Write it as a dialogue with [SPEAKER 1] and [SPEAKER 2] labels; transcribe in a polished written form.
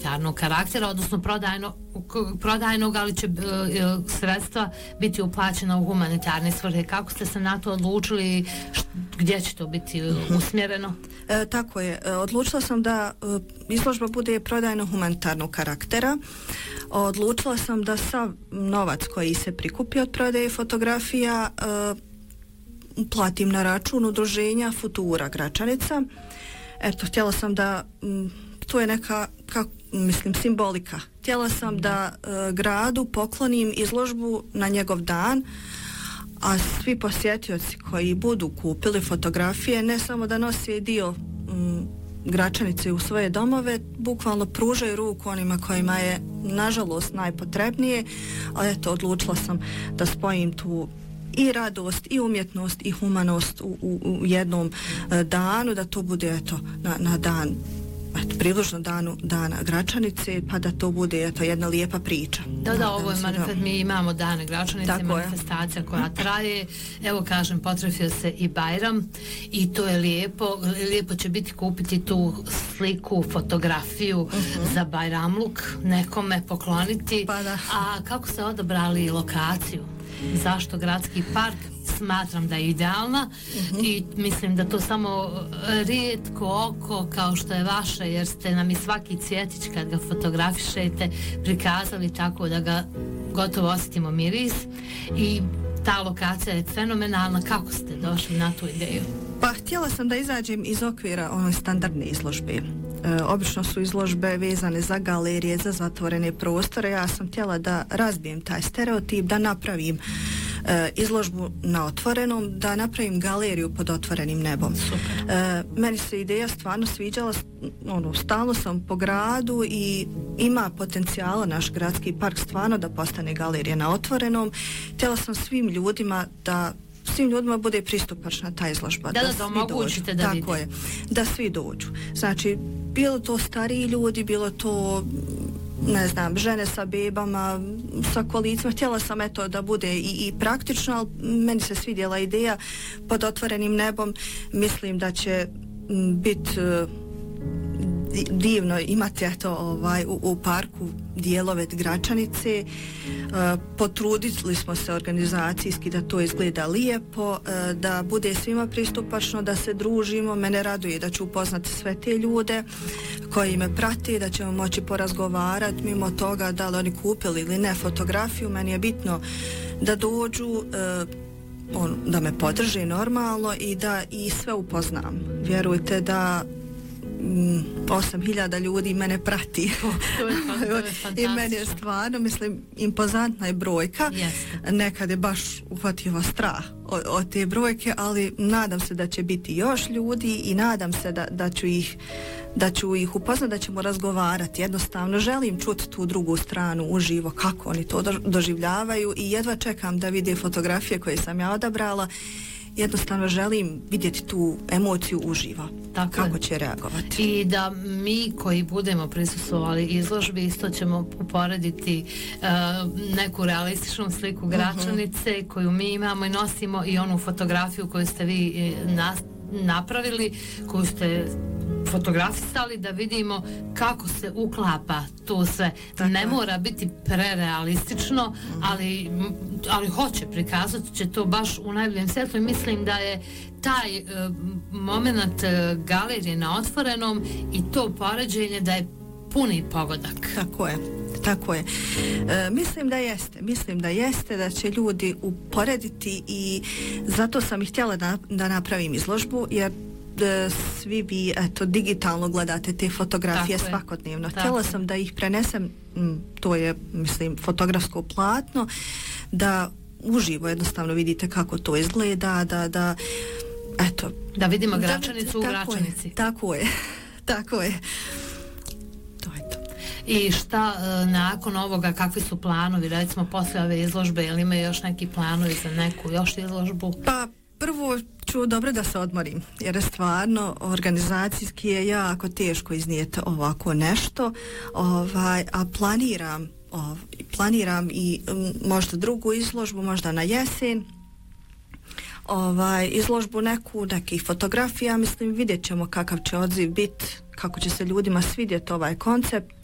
[SPEAKER 1] humanitarnog karaktera, odnosno prodajnog, ali će sredstva biti uplaćena u humanitarne svrhe. Kako ste se na to odlučili? Gdje će to biti usmjereno?
[SPEAKER 2] Tako je. Odlučila sam da izložba bude prodajno humanitarnog karaktera. Odlučila sam da sav novac koji se prikupi od prodaje fotografija platim na račun udruženja Futura Gračanica. Eto, htjela sam da to je neka, simbolika. Htjela sam da gradu poklonim izložbu na njegov dan, a svi posjetioci koji budu kupili fotografije ne samo da nose dio Gračanice u svoje domove, bukvalno pružaju ruku onima kojima je nažalost najpotrebnije, ali eto, odlučila sam da spojim tu i radost, i umjetnost, i humanost u jednom danu, da to bude eto, na dan, približno dana Gračanice, pa da to bude eto, jedna lijepa priča.
[SPEAKER 1] Da, ovo je mi imamo dane Gračanice, tako manifestacija je koja traje, evo kažem, potrefio se i Bajram i to je lijepo će biti kupiti tu sliku, fotografiju za Bajramluk, nekome pokloniti.
[SPEAKER 2] Pa da.
[SPEAKER 1] A kako ste odabrali lokaciju? Zašto gradski park? Smatram da je idealna i mislim da to samo rijetko oko kao što je vaše, jer ste nam i svaki cvjetić kad ga fotografišete prikazali tako da ga gotovo osjetimo miris i ta lokacija je fenomenalna. Kako ste došli na tu ideju?
[SPEAKER 2] Pa htjela sam da izađem iz okvira one standardne izložbe. Obično su izložbe vezane za galerije, za zatvorene prostore. Ja sam htjela da razbijem taj stereotip, da napravim izložbu na otvorenom, da napravim galeriju pod otvorenim nebom. Meni se ideja stvarno sviđala, stalno sam po gradu i ima potencijala naš gradski park stvarno da postane galerija na otvorenom. Htjela sam svim ljudima bude pristupačna ta izložba.
[SPEAKER 1] Da omogućite da vidite.
[SPEAKER 2] Tako je, da svi dođu. Znači, bilo to stariji ljudi, bilo to ne znam, žene sa bebama, sa kolicima. Htjela sam eto da bude i praktično, ali meni se svidjela ideja pod otvorenim nebom. Mislim da će biti divno imati eto u parku dijelove Gračanice. Potrudili smo se organizacijski da to izgleda lijepo, da bude svima pristupačno, da se družimo. Mene raduje da ću upoznati sve te ljude koji me prate, da ćemo moći porazgovarati mimo toga da li oni kupili ili ne fotografiju. Meni je bitno da dođu, da me podrže normalno i da i sve upoznam. Vjerujte da 8.000 ljudi mene prati.
[SPEAKER 1] To je
[SPEAKER 2] I meni je stvarno, impozantna je brojka. Nekad je baš uhvatio strah od te brojke, ali nadam se da će biti još ljudi i nadam se da ću ih upoznati, da ćemo razgovarati. Jednostavno želim čuti tu drugu stranu uživo, kako oni to doživljavaju i jedva čekam da vide fotografije koje sam ja odabrala. Jednostavno želim vidjeti tu emociju uživo, kako će reagovati.
[SPEAKER 1] I da mi koji budemo prisustvovali izložbi isto ćemo uporediti neku realističnu sliku Gračanice koju mi imamo i nosimo i onu fotografiju koju ste vi napravili, koju ste fotografisali, da vidimo kako se uklapa to sve. Ne mora biti prerealistično, ali hoće prikazati će to baš u najboljem svjetlu i mislim da je taj moment galerije na otvorenom i to poređenje da je puni pogodak.
[SPEAKER 2] Tako je. Mislim da jeste, da će ljudi uporediti i zato sam i htjela da napravim izložbu, jer svi vi digitalno gledate te fotografije svakodnevno. Htjela sam da ih prenesem, to je fotografsko platno, da uživo jednostavno vidite kako to izgleda,
[SPEAKER 1] da vidimo Gračanicu u Gračanici.
[SPEAKER 2] Tako je. To je to.
[SPEAKER 1] I šta nakon ovoga, kakvi su planovi, recimo poslije ove izložbe, ili ima još neki planovi za neku još izložbu?
[SPEAKER 2] Pa prvo ću dobro da se odmorim, jer stvarno organizacijski je jako teško iznijeti ovako nešto, a planiram i možda drugu izložbu, možda na jesen, izložbu nekih fotografija. Vidjet ćemo kakav će odziv biti, kako će se ljudima svidjeti ovaj koncept.